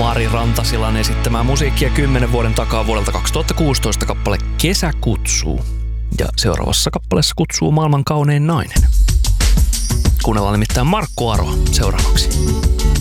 Mari Rantasilan esittämää musiikkia 10 vuoden takaa vuodelta 2016 kappale Kesä kutsuu. Ja seuraavassa kappaleessa kutsuu maailman kaunein nainen. Kuunnellaan nimittäin Markku Aroa seuraavaksi.